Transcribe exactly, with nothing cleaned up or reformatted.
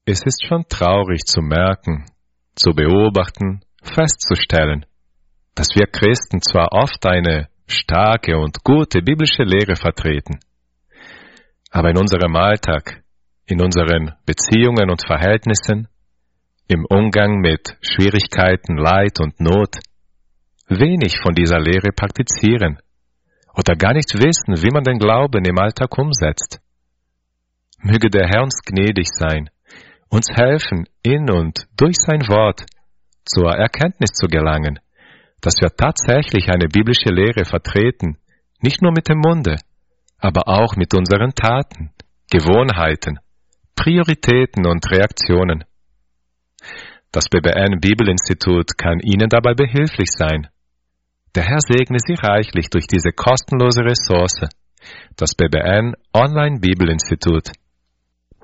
Es ist schon traurig zu merken, zu beobachten, festzustellen, dass wir Christen zwar oft eine starke und gute biblische Lehre vertreten, aber in unserem Alltag, in unseren Beziehungen und Verhältnissen, im Umgang mit Schwierigkeiten, Leid und Not, wenig von dieser Lehre praktizieren oder gar nicht wissen, wie man den Glauben im Alltag umsetzt. Möge der Herr uns gnädig sein, uns helfen, in und durch sein Wort zur Erkenntnis zu gelangen, dass wir tatsächlich eine biblische Lehre vertreten, nicht nur mit dem Munde, aber auch mit unseren Taten, Gewohnheiten, Prioritäten und Reaktionen. Das B B N Bibelinstitut kann Ihnen dabei behilflich sein. Der Herr segne Sie reichlich durch diese kostenlose Ressource, das B B N Online Bibelinstitut.